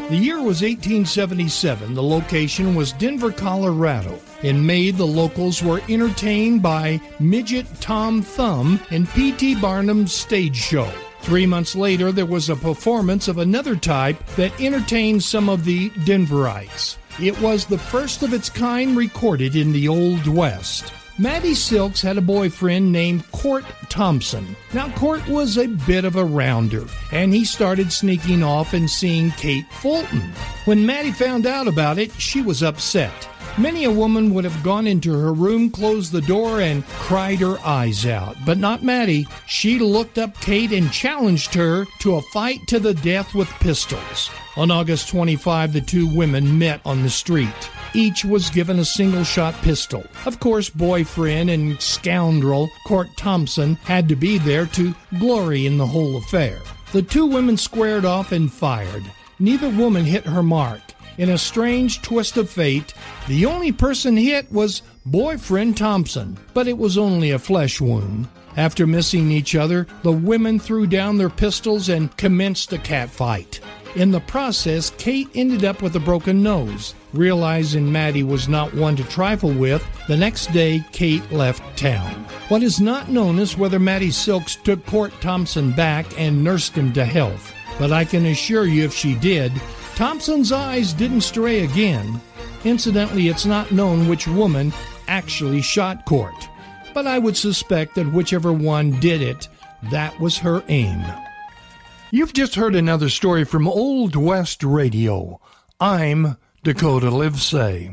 The year was 1877. The location was Denver, Colorado. In May, the locals were entertained by Midget Tom Thumb in P.T. Barnum's stage show. 3 months later, there was a performance of another type that entertained some of the Denverites. It was the first of its kind recorded in the Old West. Mattie Silks had a boyfriend named Court Thompson. Now, Court was a bit of a rounder, and he started sneaking off and seeing Kate Fulton. When Mattie found out about it, she was upset. Many a woman would have gone into her room, closed the door, and cried her eyes out. But not Mattie. She looked up Kate and challenged her to a fight to the death with pistols. On August 25, the two women met on the street. Each was given a single-shot pistol. Of course, boyfriend and scoundrel Court Thompson had to be there to glory in the whole affair. The two women squared off and fired. Neither woman hit her mark. In a strange twist of fate, the only person hit was boyfriend Thompson, but it was only a flesh wound. After missing each other, the women threw down their pistols and commenced a catfight. In the process, Kate ended up with a broken nose. Realizing Mattie was not one to trifle with, the next day Kate left town. What is not known is whether Mattie Silks took Court Thompson back and nursed him to health. But I can assure you if she did, Thompson's eyes didn't stray again. Incidentally, it's not known which woman actually shot Court, but I would suspect that whichever one did it, that was her aim. You've just heard another story from Old West Radio. I'm Dakota Livesay.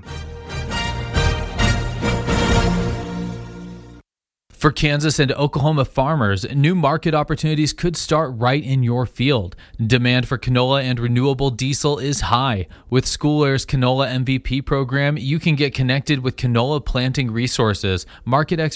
For Kansas and Oklahoma farmers, new market opportunities could start right in your field. Demand for canola and renewable diesel is high. With School Air's Canola MVP program, you can get connected with canola planting resources, market experts,